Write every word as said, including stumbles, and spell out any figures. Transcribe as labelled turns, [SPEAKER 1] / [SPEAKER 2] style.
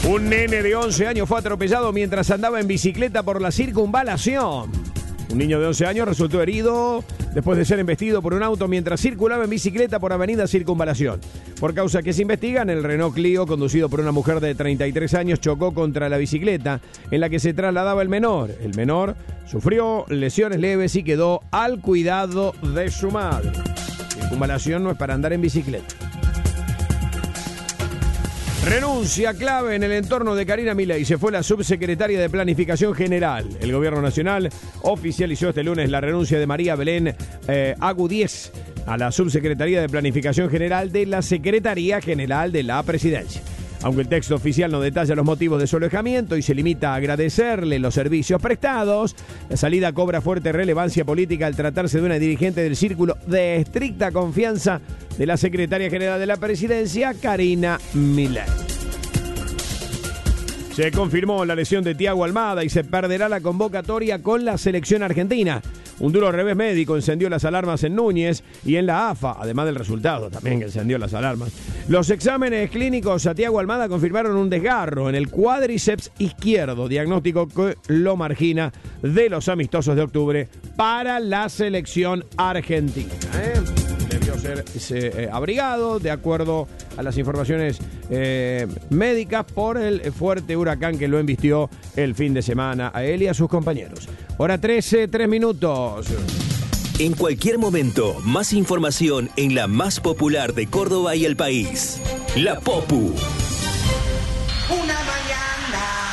[SPEAKER 1] Un nene de once años fue atropellado mientras andaba en bicicleta por la circunvalación. Un niño de once años resultó herido después de ser embestido por un auto mientras circulaba en bicicleta por avenida Circunvalación. Por causa que se investigan, el Renault Clio, conducido por una mujer de treinta y tres años, chocó contra la bicicleta en la que se trasladaba el menor. El menor sufrió lesiones leves y quedó al cuidado de su madre. Circunvalación no es para andar en bicicleta. Renuncia clave en el entorno de Karina Milei. Se fue la subsecretaria de Planificación General. El Gobierno Nacional oficializó este lunes la renuncia de María Belén eh, Agudíez a la subsecretaría de Planificación General de la Secretaría General de la Presidencia. Aunque el texto oficial no detalla los motivos de su alejamiento y se limita a agradecerle los servicios prestados, la salida cobra fuerte relevancia política al tratarse de una dirigente del círculo de estricta confianza de la secretaria general de la Presidencia, Karina Milei. Se confirmó la lesión de Thiago Almada y se perderá la convocatoria con la selección argentina. Un duro revés médico encendió las alarmas en Núñez y en la A F A, además del resultado también que encendió las alarmas. Los exámenes clínicos a Thiago Almada confirmaron un desgarro en el cuádriceps izquierdo, diagnóstico que lo margina de los amistosos de octubre para la selección argentina. ¿eh? Debió ser eh, abrigado, de acuerdo a las informaciones eh, médicas, por el fuerte huracán que lo embistió el fin de semana a él y a sus compañeros. Hora trece, tres minutos.
[SPEAKER 2] En cualquier momento, más información en la más popular de Córdoba y el país. La Popu.